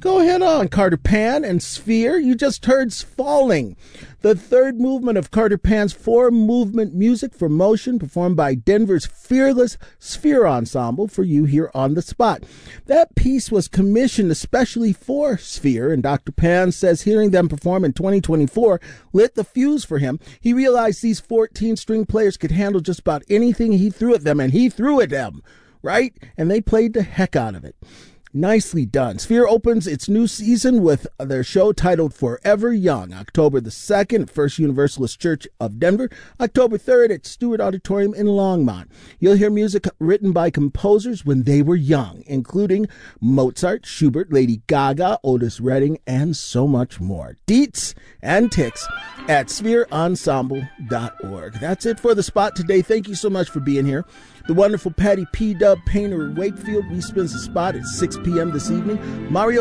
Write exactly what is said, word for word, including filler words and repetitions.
Go ahead on, Carter Pan and Sphere. You just heard Falling, the third movement of Carter Pan's four-movement music for motion performed by Denver's fearless Sphere Ensemble for you here on the spot. That piece was commissioned especially for Sphere, and Doctor Pan says hearing them perform in twenty twenty-four lit the fuse for him. He realized these fourteen-string players could handle just about anything he threw at them, and he threw at them, right? And they played the heck out of it. Nicely done. Sphere opens its new season with their show titled Forever Young, October the second at First Universalist Church of Denver, October third at Stewart Auditorium in Longmont. You'll hear music written by composers when they were young, including Mozart, Schubert, Lady Gaga, Otis Redding, and so much more. Deets and ticks at sphere ensemble dot org. That's it for the spot today. Thank you so much for being here. The wonderful Patty P. Dub Painter Wakefield respins the spot at six p.m. this evening. Mario